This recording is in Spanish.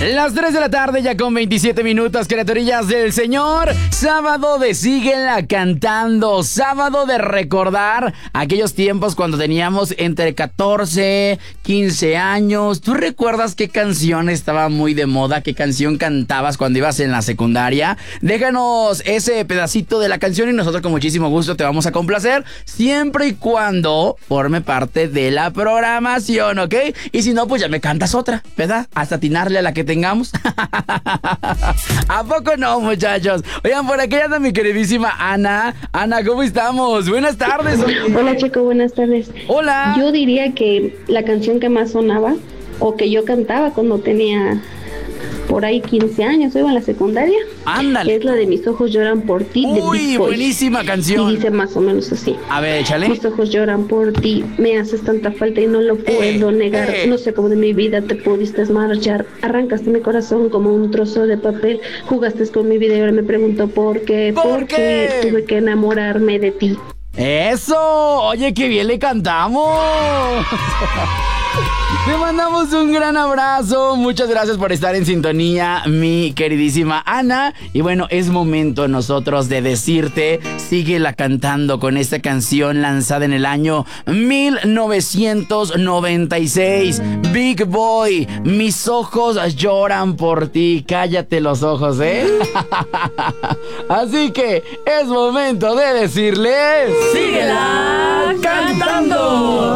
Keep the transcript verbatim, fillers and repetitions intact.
Las tres de la tarde, ya con veintisiete minutos, criaturillas del Señor. Sábado de Síguela Cantando. Sábado de recordar aquellos tiempos cuando teníamos entre catorce, quince años. ¿Tú recuerdas qué canción estaba muy de moda? ¿Qué canción cantabas cuando ibas en la secundaria? Déjanos ese pedacito de la canción y nosotros con muchísimo gusto te vamos a complacer, siempre y cuando forme parte de la programación, ¿ok? Y si no, pues ya me cantas otra, ¿verdad? Hasta atinarle a la que tengamos. ¿A poco no, muchachos? Oigan, por aquí anda mi queridísima Ana. Ana, ¿cómo estamos? Buenas tardes. Oye. Hola, Chico, buenas tardes. Hola. Yo diría que la canción que más sonaba, o que yo cantaba cuando tenía por ahí quince años, iba en la secundaria. Ándale. Es la de Mis ojos lloran por ti. Uy, de Big Boy. buenísima canción. Y dice más o menos así. A ver, échale. Mis ojos lloran por ti, me haces tanta falta y no lo puedo Eh, negar. eh. No sé cómo de mi vida te pudiste marchar. Arrancaste mi corazón como un trozo de papel. Jugaste con mi vida y ahora me pregunto por qué. ¿Por ¿Por qué? qué tuve que enamorarme de ti? ¡Eso! Oye, qué bien le cantamos. Te mandamos un gran abrazo. Muchas gracias por estar en sintonía, mi queridísima Ana. Y bueno, es momento nosotros de decirte, síguela cantando con esta canción lanzada en el año mil novecientos noventa y seis. Big Boy, mis ojos lloran por ti. Cállate los ojos, ¿eh? Así que es momento de decirles, ¡Síguela cantando!